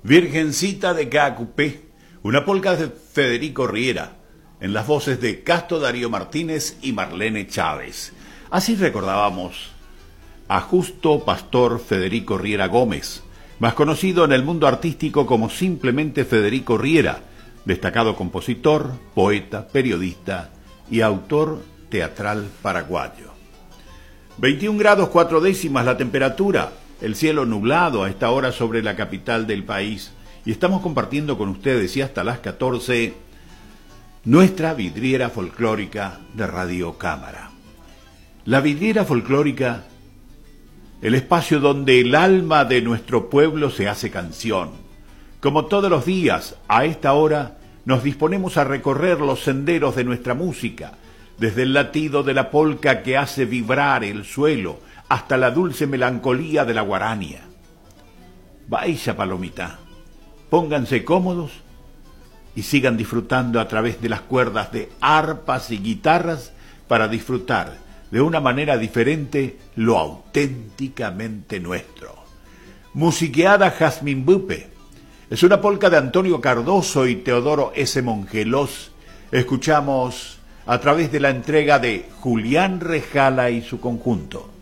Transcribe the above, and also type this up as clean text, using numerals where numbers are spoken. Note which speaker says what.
Speaker 1: Virgencita de Caacupé, una polca de Federico Riera, en las voces de Casto Darío Martínez y Marlene Chávez. Así recordábamos a Justo Pastor Federico Riera Gómez, más conocido en el mundo artístico como simplemente Federico Riera, destacado compositor, poeta, periodista y autor teatral paraguayo. 21 grados 4 décimas la temperatura, el cielo nublado a esta hora sobre la capital del país, y estamos compartiendo con ustedes y hasta las 14 nuestra vidriera folclórica de Radio Cámara. La vidriera folclórica, el espacio donde el alma de nuestro pueblo se hace canción. Como todos los días, a esta hora, nos disponemos a recorrer los senderos de nuestra música, desde el latido de la polca que hace vibrar el suelo, hasta la dulce melancolía de la guarania. Vaya palomita, pónganse cómodos y sigan disfrutando a través de las cuerdas de arpas y guitarras para disfrutar de una manera diferente lo auténticamente nuestro. Musiqueada Jazmín Bupe es una polca de Antonio Cardoso y Teodoro S. Mongelos. Escuchamos a través de la entrega de Julián Rejala y su conjunto.